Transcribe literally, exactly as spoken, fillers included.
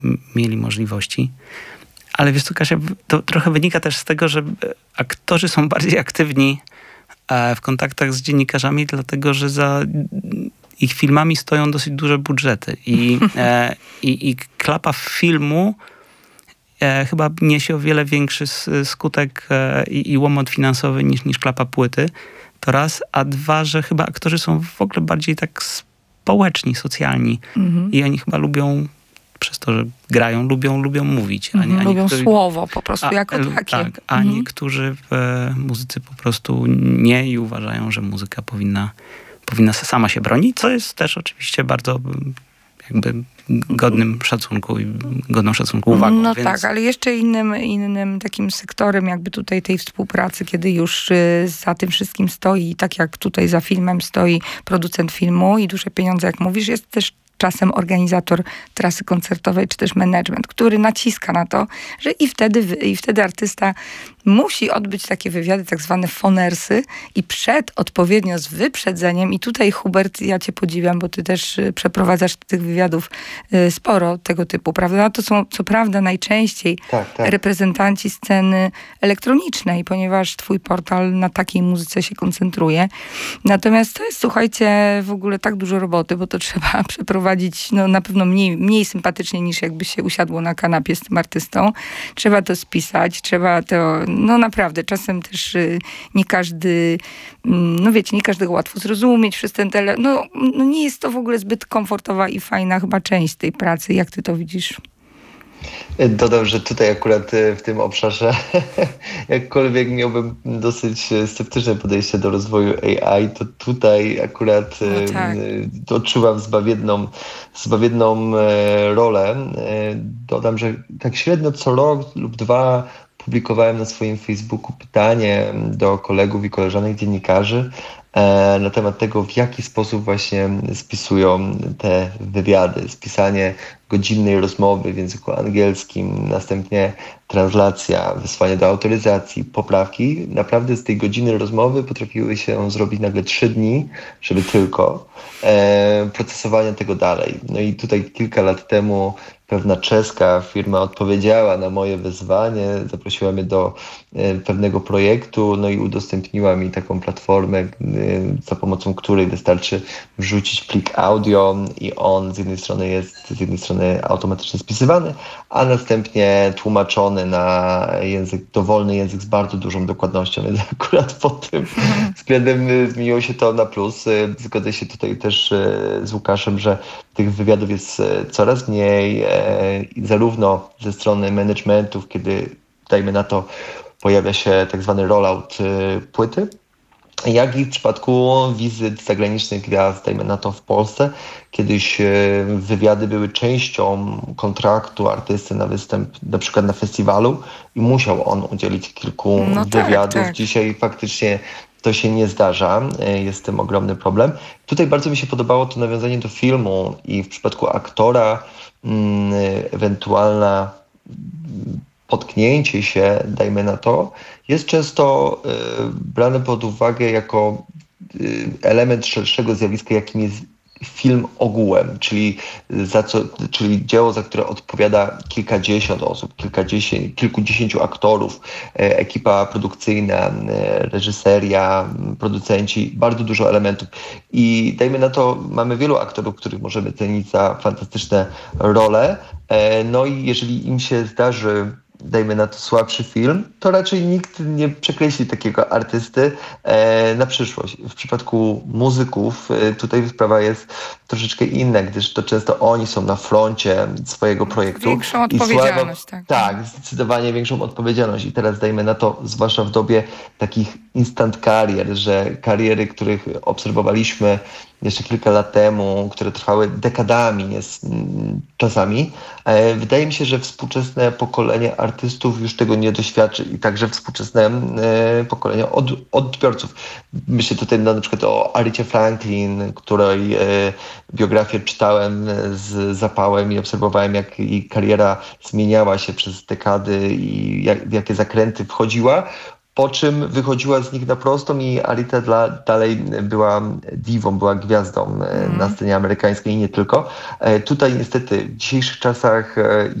m- mieli możliwości. Ale wiesz co, Kasia, to trochę wynika też z tego, że aktorzy są bardziej aktywni w kontaktach z dziennikarzami, dlatego że za ich filmami stoją dosyć duże budżety. I, e, i, i klapa filmu e, chyba niesie o wiele większy skutek e, i, i łomot finansowy niż, niż klapa płyty. To raz. A dwa, że chyba aktorzy są w ogóle bardziej tak społeczni, socjalni. Mhm. I oni chyba lubią, przez to, że grają, lubią, lubią mówić. A nie, a lubią niektórzy, słowo po prostu a, jako takie. Tak, a mhm. niektórzy w, e, muzycy po prostu nie i uważają, że muzyka powinna, powinna sama się bronić, co jest też oczywiście bardzo jakby godnym szacunku i godną szacunku uwagą. No więc... tak, ale jeszcze innym, innym takim sektorem jakby tutaj tej współpracy, kiedy już za tym wszystkim stoi, tak jak tutaj za filmem stoi producent filmu i duże pieniądze, jak mówisz, jest też czasem organizator trasy koncertowej, czy też management, który naciska na to, że i wtedy, i wtedy artysta musi odbyć takie wywiady, tak zwane fonersy i przed, odpowiednio z wyprzedzeniem, i tutaj Hubert, ja cię podziwiam, bo ty też przeprowadzasz tych wywiadów sporo tego typu, prawda? No to są co prawda najczęściej tak, tak. reprezentanci sceny elektronicznej, ponieważ twój portal na takiej muzyce się koncentruje. Natomiast to jest, słuchajcie, w ogóle tak dużo roboty, bo to trzeba przeprowadzić no, na pewno mniej, mniej sympatycznie niż jakby się usiadło na kanapie z tym artystą. Trzeba to spisać, trzeba to, no naprawdę, czasem też y, nie każdy, no wiecie, nie każdego łatwo zrozumieć przez ten tele, no, no nie jest to w ogóle zbyt komfortowa i fajna chyba część tej pracy. Jak ty to widzisz? Dodam, że tutaj akurat w tym obszarze jakkolwiek miałbym dosyć sceptyczne podejście do rozwoju A I, to tutaj akurat no tak. odczuwam zbawienną, zbawienną rolę. Dodam, że tak średnio co rok lub dwa publikowałem na swoim Facebooku pytanie do kolegów i koleżanek dziennikarzy na temat tego, w jaki sposób właśnie spisują te wywiady. Spisanie godzinnej rozmowy w języku angielskim, następnie translacja, wysłanie do autoryzacji, poprawki. Naprawdę z tej godziny rozmowy potrafiły się zrobić nagle trzy dni, żeby tylko e, procesowanie tego dalej. No i tutaj kilka lat temu pewna czeska firma odpowiedziała na moje wezwanie, zaprosiła mnie do e, pewnego projektu, no i udostępniła mi taką platformę, e, za pomocą której wystarczy wrzucić plik audio i on z jednej strony jest z jednej strony automatycznie spisywany, a następnie tłumaczony na język, dowolny język z bardzo dużą dokładnością, więc akurat pod tym względem zmieniło się to na plus. Zgodzę się tutaj też z Łukaszem, że tych wywiadów jest coraz mniej, zarówno ze strony managementów, kiedy, dajmy na to, pojawia się tak zwany rollout płyty, jak i w przypadku wizyt zagranicznych gwiazd, dajmy na to w Polsce. Kiedyś wywiady były częścią kontraktu artysty na występ, na przykład na festiwalu, i musiał on udzielić kilku no wywiadów. Tak, tak. Dzisiaj faktycznie to się nie zdarza, jest z tym ogromny problem. Tutaj bardzo mi się podobało to nawiązanie do filmu i w przypadku aktora mm, ewentualna potknięcie się, dajmy na to, jest często y, brane pod uwagę jako y, element szerszego zjawiska, jakim jest film ogółem, czyli, za co, czyli dzieło, za które odpowiada kilkadziesiąt osób, kilkadziesięciu, kilkudziesięciu aktorów, e, ekipa produkcyjna, e, reżyseria, producenci, bardzo dużo elementów. I dajmy na to, mamy wielu aktorów, których możemy cenić za fantastyczne role, e, no i jeżeli im się zdarzy, dajmy na to, słabszy film, to raczej nikt nie przekreśli takiego artysty e, na przyszłość. W przypadku muzyków e, tutaj sprawa jest troszeczkę inna, gdyż to często oni są na froncie swojego projektu. Większą odpowiedzialność, słabo, tak. Tak, zdecydowanie większą odpowiedzialność. I teraz dajmy na to, zwłaszcza w dobie takich instant karier, że kariery, których obserwowaliśmy jeszcze kilka lat temu, które trwały dekadami, jest, czasami. E, wydaje mi się, że współczesne pokolenie artystów już tego nie doświadczy i także współczesne e, pokolenie od, odbiorców. Myślę tutaj na, na przykład o Aricie Franklin, której e, biografię czytałem z zapałem i obserwowałem, jak jej kariera zmieniała się przez dekady i jak, w jakie zakręty wchodziła. po czym wychodziła z nich na prostą i Alita dla, dalej była diwą, była gwiazdą mm. na scenie amerykańskiej i nie tylko. Tutaj niestety w dzisiejszych czasach